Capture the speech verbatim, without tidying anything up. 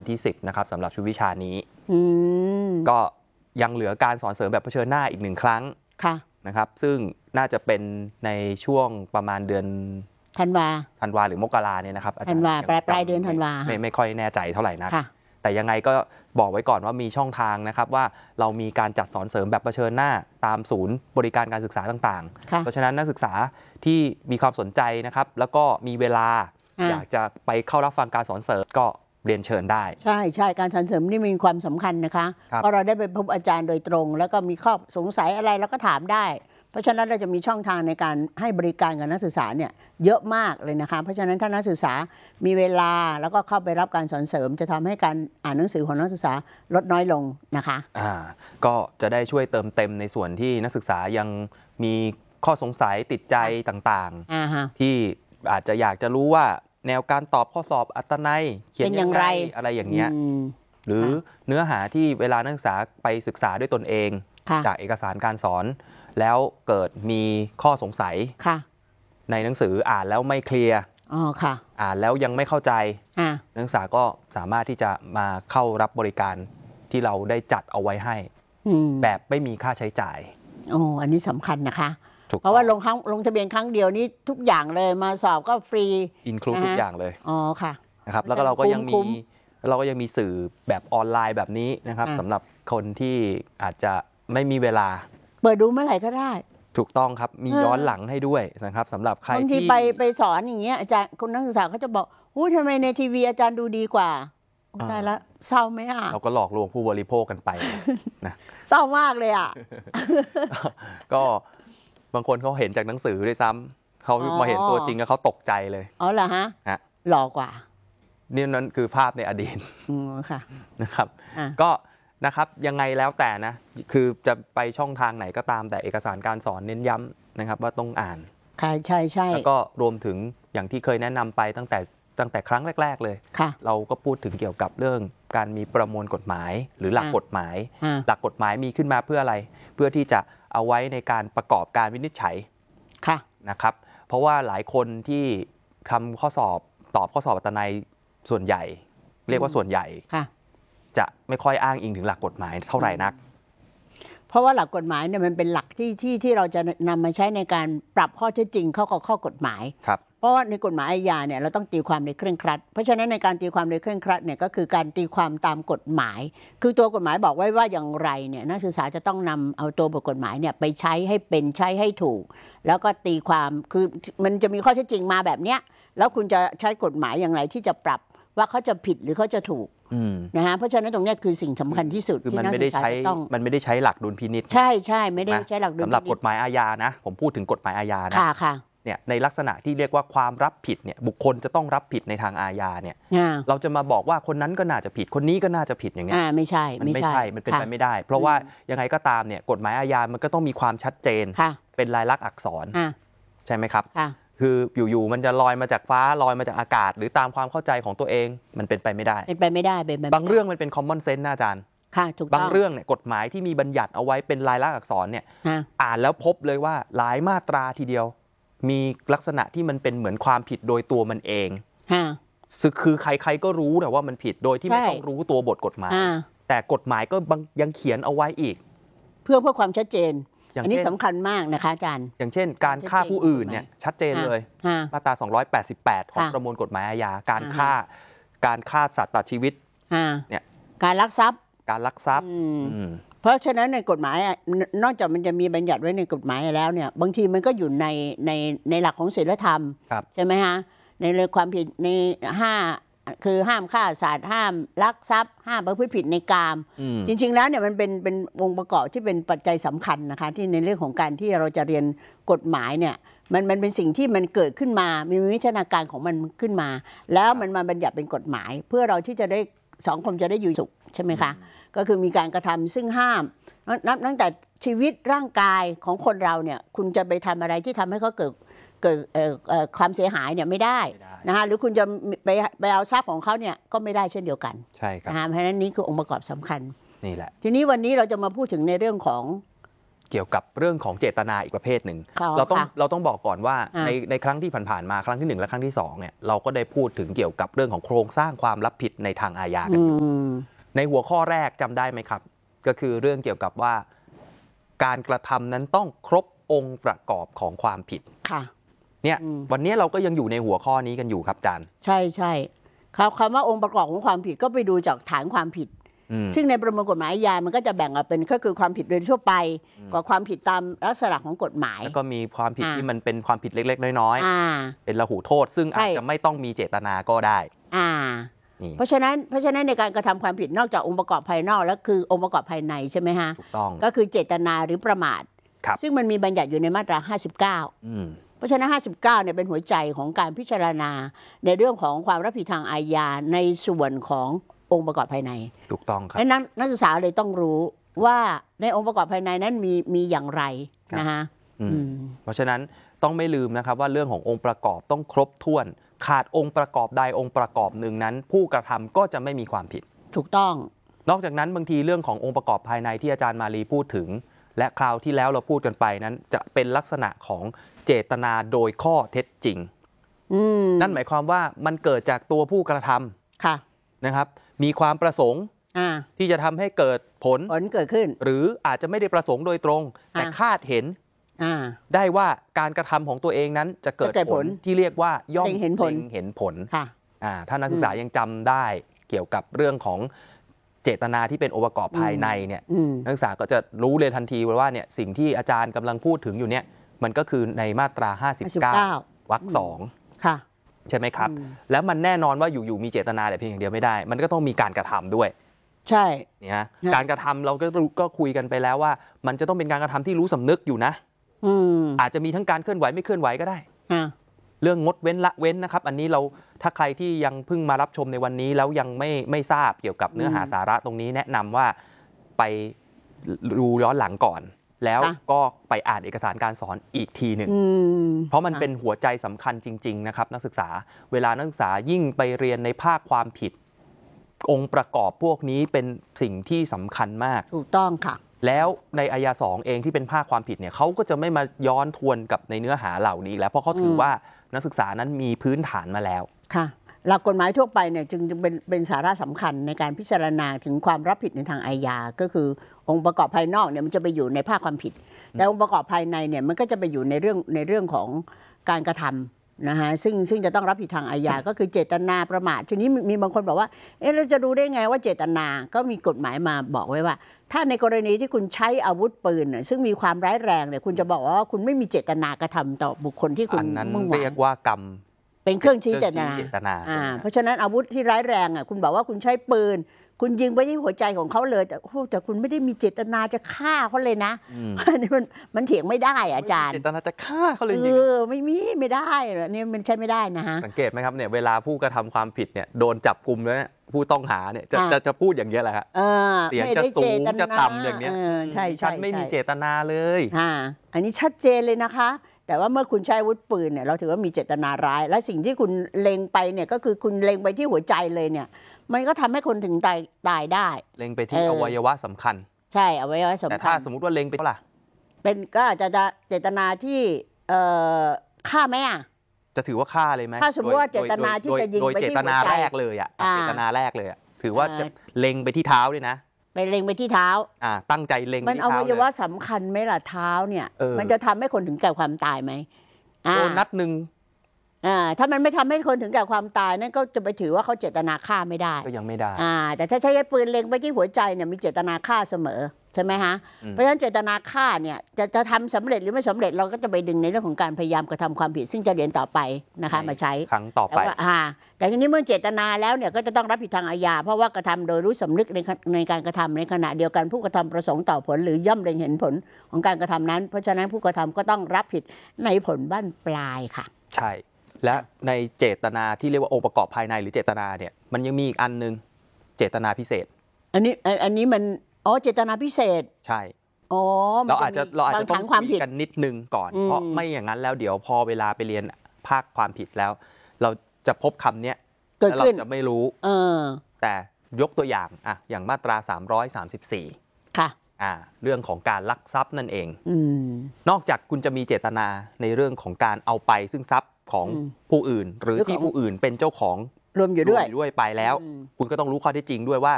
ที่สิบนะครับสำหรับชุดวิชานี้ก็ยังเหลือการสอนเสริมแบบเผชิญหน้าอีกหนึ่งครั้งนะครับซึ่งน่าจะเป็นในช่วงประมาณเดือนธันวาธันวาหรือมกราเนี่ยนะครับธันวาปลายปลายเดือนธันวาไม่ไม่ค่อยแน่ใจเท่าไหร่นะแต่ยังไงก็บอกไว้ก่อนว่ามีช่องทางนะครับว่าเรามีการจัดสอนเสริมแบบเผชิญหน้าตามศูนย์บริการการศึกษาต่างๆเพราะฉะนั้นนักศึกษาที่มีความสนใจนะครับแล้วก็มีเวลาอยากจะไปเข้ารับฟังการสอนเสริมก็เรียนเชิญได้ใช่ใช่การสอนเสริมนี่มีความสำคัญนะคะเพราะเราได้ไปพบอาจารย์โดยตรงแล้วก็มีข้อสงสัยอะไรแล้วก็ถามได้เพราะฉะนั้นเราจะมีช่องทางในการให้บริการกับนักศึกษาเนี่ยเยอะมากเลยนะคะเพราะฉะนั้นถ้านักศึกษามีเวลาแล้วก็เข้าไปรับการสอนเสริมจะทำให้การอ่านหนังสือของนักศึกษาลดน้อยลงนะคะอ่าก็จะได้ช่วยเติมเต็มในส่วนที่นักศึกษายังมีข้อสงสัยติดใจต่างๆที่อาจจะอยากจะรู้ว่าแนวการตอบข้อสอบอัตนัยเขียนอย่างไรอะไรอย่างเงี้ยหรือเนื้อหาที่เวลานักศึกษาไปศึกษาด้วยตนเองจากเอกสารการสอนแล้วเกิดมีข้อสงสัยในหนังสืออ่านแล้วไม่เคลียร์อ่านแล้วยังไม่เข้าใจนักศึกษาก็สามารถที่จะมาเข้ารับบริการที่เราได้จัดเอาไว้ให้แบบไม่มีค่าใช้จ่ายอ๋ออันนี้สำคัญนะคะเพราะว่าลงครั้งลงทะเบียนครั้งเดียวนี้ทุกอย่างเลยมาสอบก็ฟรีอินคลูดทุกอย่างเลยอ๋อค่ะนะครับแล้วก็เราก็ยังมีเราก็ยังมีสื่อแบบออนไลน์แบบนี้นะครับสำหรับคนที่อาจจะไม่มีเวลาเปิดดูเมื่อไหร่ก็ได้ถูกต้องครับมีย้อนหลังให้ด้วยนะครับสำหรับใครที่บางทีไปไปสอนอย่างเงี้ยอาจารย์คนนักศึกษาเขาจะบอกอู้ทำไมในทีวีอาจารย์ดูดีกว่าได้แล้วเศร้าไหมอ่ะเราก็หลอกลวงผู้บริโภคกันไปนะเศร้ามากเลยอ่ะก็บางคนเขาเห็นจากหนังสือด้วยซ้ำเขามาเห็นตัวจริงแล้วเขาตกใจเลยอ๋อเหรอฮะหล่อกว่านี่นั่นคือภาพในอดีตอืมค่ะนะครับก็นะครับยังไงแล้วแต่นะคือจะไปช่องทางไหนก็ตามแต่เอกสารการสอนเน้นย้ำนะครับว่าต้องอ่านใช่ใช่ใช่แล้วก็รวมถึงอย่างที่เคยแนะนำไปตั้งแต่ตั้งแต่ครั้งแรกๆเลยเราก็พูดถึงเกี่ยวกับเรื่องการมีประมวลกฎหมายหรือหลักกฎหมายหลักกฎหมายมีขึ้นมาเพื่ออะไรเพื่อที่จะเอาไว้ในการประกอบการวินิจฉัยนะครับเพราะว่าหลายคนที่ทำข้อสอบตอบข้อสอบอัตนัยส่วนใหญ่เรียกว่าส่วนใหญ่จะไม่ค่อยอ้างอิงถึงหลักกฎหมายเท่าไหร่นักเพราะว่าหลักกฎหมายเนี่ยมันเป็นหลักที่ที่ที่เราจะนำมาใช้ในการปรับข้อเท็จจริงเข้ากับข้อกฎหมายครับเพราะว่าในกฎหมายอาญาเนี่ยเราต้องตีความโดยเคร่งครัดเพราะฉะนั้นในการตีความโดยเคร่งครัดเนี่ยก็คือการตีความตามกฎหมายคือตัวกฎหมายบอกไว้ว่าอย่างไรเนี่ยนักศึกษาจะต้องนำเอาตัวบทกฎหมายเนี่ยไปใช้ให้เป็นใช้ให้ถูกแล้วก็ตีความคือมันจะมีข้อเท็จจริงมาแบบเนี้ยแล้วคุณจะใช้กฎหมายอย่างไรที่จะปรับว่าเขาจะผิดหรือเขาจะถูกนะฮะเพราะฉะนั้นตรงนี้คือสิ่งสำคัญที่สุดที่นักศึกษาจะต้องมันไม่ได้ใช้หลักดุลพินิจใช่ใช่ไม่ได้ใช้หลักดุลพินิจสำหรับกฎหมายอาญานะผมพูดถึงกฎหมายอาญานะค่ะค่ะเนี่ยในลักษณะที่เรียกว่าความรับผิดเนี่ยบุคคลจะต้องรับผิดในทางอาญาเนี่ยเราจะมาบอกว่าคนนั้นก็น่าจะผิดคนนี้ก็น่าจะผิดอย่างเงี้ยไม่ใช่มันไม่ใช่มันเป็นไปไม่ได้เพราะว่ายังไงก็ตามเนี่ยกฎหมายอาญามันก็ต้องมีความชัดเจนเป็นลายลักษณ์อักษรใช่ไหมครับคืออยู่ๆมันจะลอยมาจากฟ้าลอยมาจากอากาศหรือตามความเข้าใจของตัวเองมันเป็นไปไม่ได้เป็นไปไม่ได้เป็นบางเรื่องมันเป็น common sense นะอาจารย์ค่ะถูกต้องบางเรื่องเนี่ยกฎหมายที่มีบัญญัติเอาไว้เป็นลายลักษณ์อักษรเนี่ยอ่านแล้วพบเลยว่าหลายมาตราทีเดียวมีลักษณะที่มันเป็นเหมือนความผิดโดยตัวมันเองคือใครๆก็รู้แต่ว่ามันผิดโดยที่ไม่ต้องรู้ตัวบทกฎหมายแต่กฎหมายก็ยังเขียนเอาไว้อีกเพื่อเพื่อความชัดเจนอันนี้สำคัญมากนะคะอาจารย์อย่างเช่นการฆ่าผู้อื่นเนี่ยชัดเจนเลยมาตราสองร้อยแปดสิบแปดของประมวลกฎหมายอาญาการฆ่าการฆ่าสัตว์ตัดชีวิตเนี่ยการลักทรัพย์การลักทรัพย์เพราะฉะนั้นในกฎหมายนอกจากมันจะมีบัญญัติไว้ในกฎหมายแล้วเนี่ยบางทีมันก็อยู่ในในในหลักของศีลธรรมใช่ไหมฮะในเรื่องความผิดในห้าคือห้ามฆ่าสัตว์ห้ามลักทรัพย์ห้ามประพฤติผิดในกามจริงๆแล้วเนี่ยมันเป็นเป็นองค์ประกอบที่เป็นปัจจัยสำคัญนะคะที่ในเรื่องของการที่เราจะเรียนกฎหมายเนี่ยมันมันเป็นสิ่งที่มันเกิดขึ้นมามีวิวัฒนาการของมันขึ้นมาแล้วมันมาบัญญัติเป็นกฎหมายเพื่อเราที่จะได้สังคมจะได้อยู่สุขใช่ไหมคะก็คือมีการกระทำซึ่งห้ามนับตั้งแต่ชีวิตร่างกายของคนเราเนี่ยคุณจะไปทำอะไรที่ทำให้เขาเกิดเกิดความเสียหายเนี่ยไม่ได้นะคะหรือคุณจะไปไปเอาทรัพย์ของเขาเนี่ยก็ไม่ได้เช่นเดียวกันใช่ครับเพราะฉะนั้นนี้คือองค์ประกอบสำคัญนี่แหละทีนี้วันนี้เราจะมาพูดถึงในเรื่องของเกี่ยวกับเรื่องของเจตนาอีกประเภทหนึ่งเราต้องเราต้องบอกก่อนว่าในในครั้งที่ผ่านๆมาครั้งที่หนึ่งและครั้งที่สองเนี่ยเราก็ได้พูดถึงเกี่ยวกับเรื่องของโครงสร้างความรับผิดในทางอาญากันอยู่ในหัวข้อแรกจำได้ไหมครับก็คือเรื่องเกี่ยวกับว่าการกระทำนั้นต้องครบองค์ประกอบของความผิดค่ะเนี่ยวันนี้เราก็ยังอยู่ในหัวข้อนี้กันอยู่ครับอาจารย์ใช่ใช่คำว่าองค์ประกอบของความผิดก็ไปดูจากฐานความผิดซึ่งในประมวลกฎหมายอาญามันก็จะแบ่งออกเป็นก็คือความผิดโดยทั่วไปกับความผิดตามลักษณะของกฎหมายแล้วก็มีความผิดที่มันเป็นความผิดเล็กๆน้อยๆเป็นละหูโทษซึ่งอาจจะไม่ต้องมีเจตนาก็ได้เพราะฉะนั้นเพราะฉะนั้นในการกระทำความผิดนอกจากองค์ประกอบภายนอกแล้วคือองค์ประกอบภายในใช่ไหมฮะถูกต้องก็คือเจตนาหรือประมาทซึ่งมันมีบัญญัติอยู่ในมาตราห้าสิบเก้าเพราะฉะนั้นห้าสิบเก้าเนี่ยเป็นหัวใจของการพิจารณาในเรื่องของความรับผิดทางอาญาในส่วนขององค์ประกอบภายในถูกต้องครับนักนักศึกษาเลยต้องรู้ว่าในองค์ประกอบภายในนั้นมีมีอย่างไรนะฮะเพราะฉะนั้นต้องไม่ลืมนะครับว่าเรื่องขององค์ประกอบต้องครบถ้วนขาดองค์ประกอบใดองค์ประกอบหนึ่งนั้นผู้กระทำก็จะไม่มีความผิดถูกต้องนอกจากนั้นบางทีเรื่องขององค์ประกอบภายในที่อาจารย์มาลีพูดถึงและคราวที่แล้วเราพูดกันไปนั้นจะเป็นลักษณะของเจตนาโดยข้อเท็จจริงนั่นหมายความว่ามันเกิดจากตัวผู้กระทำค่ะนะครับมีความประสงค์ที่จะทำให้เกิดผลผลเกิดขึ้นหรืออาจจะไม่ได้ประสงค์โดยตรงแต่คาดเห็นได้ว่าการกระทำของตัวเองนั้นจะเกิดผลที่เรียกว่าย่อมเห็นผลเห็นผลถ้านักศึกษายังจำได้เกี่ยวกับเรื่องของเจตนาที่เป็นองค์ประกอบภายในเนี่ยนักศึกษาก็จะรู้เลยทันทีว่าเนี่ยสิ่งที่อาจารย์กำลังพูดถึงอยู่เนี่ยมันก็คือในมาตราห้าสิบเก้าวรรคสองใช่ไหมครับแล้วมันแน่นอนว่าอยู่ๆมีเจตนาแต่เพียงอย่างเดียวไม่ได้มันก็ต้องมีการกระทำด้วยใช่เนี่ยการกระทำเราก็ก็คุยกันไปแล้วว่ามันจะต้องเป็นการกระทำที่รู้สำนึกอยู่นะอาจจะมีทั้งการเคลื่อนไหวไม่เคลื่อนไหวก็ได้เรื่องงดเว้นละเว้นนะครับอันนี้เราถ้าใครที่ยังเพิ่งมารับชมในวันนี้แล้วยังไม่ไม่ทราบเกี่ยวกับเนื้อหาสาระตรงนี้แนะนำว่าไปดูย้อนหลังก่อนแล้วก็ไปอ่านเอกสารการสอนอีกทีหนึ่งเพราะมันเป็นหัวใจสำคัญจริงๆนะครับนักศึกษาเวลานักศึกษายิ่งไปเรียนในภาคความผิดองค์ประกอบพวกนี้เป็นสิ่งที่สำคัญมากถูกต้องค่ะแล้วในอาญาสองเองที่เป็นภาคความผิดเนี่ยเขาก็จะไม่มาย้อนทวนกับในเนื้อหาเหล่านี้แล้วเพราะเขาถือว่านักศึกษานั้นมีพื้นฐานมาแล้วค่ะหลักกฎหมายทั่วไปเนี่ยจึงเป็นเป็นสาระสำคัญในการพิจารณาถึงความรับผิดในทางอาญาก็คือองค์ประกอบภายนอกเนี่ยมันจะไปอยู่ในภาคความผิดแต่องค์ประกอบภายในเนี่ยมันก็จะไปอยู่ในเรื่องในเรื่องของการกระทำนะฮะซึ่งซึ่งจะต้องรับผิดทางอาญาก็คือเจตนาประมาททีนี้มีบางคนบอกว่าเอ๊ะเราจะดูได้ไงว่าเจตนาก็มีกฎหมายมาบอกไว้ว่าถ้าในกรณีที่คุณใช้อาวุธปืนซึ่งมีความร้ายแรงเนี่ยคุณจะบอกว่าคุณไม่มีเจตนากระทำต่อบุคคลที่คุณมุ่งหวังเรียกว่ากรรมเป็นเครื่องชี้เจตนาเพราะฉะนั้นอาวุธที่ร้ายแรงอ่ะคุณบอกว่าคุณใช้ปืนคุณยิงไปที่หัวใจของเขาเลยแต่แต่คุณไม่ได้มีเจตนาจะฆ่าเขาเลยนะอันนี้มันมันเถียงไม่ได้อาจารย์เจตนาจะฆ่าเขาเลยจริงเออไม่มีไม่ได้นี่มันใช่ไม่ได้นะฮะสังเกตไหมครับเนี่ยเวลาผู้กระทำความผิดเนี่ยโดนจับกุมแล้วผู้ต้องหาเนี่ยจะจะจะพูดอย่างเงี้ยแหละฮะเสียงจะสูงจะต่ำอย่างเนี้ยใช่ใช่ฉันไม่มีเจตนาเลยอ่าอันนี้ชัดเจนเลยนะคะแต่ว่าเมื่อคุณใช้อาวุธปืนเนี่ยเราถือว่ามีเจตนาร้ายและสิ่งที่คุณเล็งไปเนี่ยก็คือคุณเล็งไปที่หัวใจเลยเนี่ยมันก็ทำให้คนถึงตายตายได้เล็งไปที่อวัยวะสำคัญใช่อวัยวะสำคัญแต่ถ้าสมมติว่าเล็งไปเท่าไหร่เป็นก็อาจจะเจตนาที่เอ่อฆ่าไหมอ่ะจะถือว่าฆ่าเลยไหมถ้าสมมติว่าเจตนาที่จะยิงไปที่หัวใจโดยเจตนาแรกเลยอ่ะเจตนาแรกเลยอ่ะถือว่าจะเล็งไปที่เท้าด้วยนะไปเล็งไปที่เท้าอ่าตั้งใจเล็งมันอวัยวะสำคัญไหมล่ะเท้าเนี่ยมันจะทำให้คนถึงแก่ความตายไหมโดนนัดหนึ่งอ่าถ้ามันไม่ทำให้คนถึงแก่ความตายนั่นก็จะไปถือว่าเขาเจตนาฆ่าไม่ได้ก็ยังไม่ได้อ่าแต่ถ้าใช้ปืนเล็งไปที่หัวใจเนี่ยมีเจตนาฆ่าเสมอใช่ไหมฮะเพราะฉะนั้นเจตนาฆ่าเนี่ยจะจะทำสำเร็จหรือไม่สำเร็จเราก็จะไปดึงในเรื่องของการพยายามกระทำความผิดซึ่งจะเรียนต่อไปนะคะมาใช้ครั้งต่อไปแต่ว่าอ่าแต่ทีนี้เมื่อเจตนาแล้วเนี่ยก็จะต้องรับผิดทางอาญาเพราะว่ากระทำโดยรู้สำนึกในในการกระทำในขณะเดียวกันผู้กระทำประสงค์ต่อผลหรือย่อมเล็งเห็นผลของการกระทำนั้นเพราะฉะนั้นผู้กระทำก็ต้องรับผิดในผลบั้นปลายค่ะใช่และในเจตนาที่เรียกว่าองค์ประกอบภายในหรือเจตนาเนี่ยมันยังมีอีกอันนึงเจตนาพิเศษอันนี้อันนี้มันอ๋อเจตนาพิเศษใช่อ๋อเราอาจจะเราอาจจะต้องคุยกันนิดนึงก่อนเพราะไม่อย่างนั้นแล้วเดี๋ยวพอเวลาไปเรียนภาคความผิดแล้วเราจะพบคำนี้แล้วเราจะไม่รู้เออแต่ยกตัวอย่างอ่ะอย่างมาตราสามร้อยสามสิบสี่ค่ะอ่าเรื่องของการลักทรัพย์นั่นเองอืมนอกจากคุณจะมีเจตนาในเรื่องของการเอาไปซึ่งทรัพย์ของผู้อื่น หรือที่ผู้อื่นเป็นเจ้าของรวมอยู่ด้วยด้วยไปแล้ว คุณก็ต้องรู้ข้อเท็จจริงด้วยว่า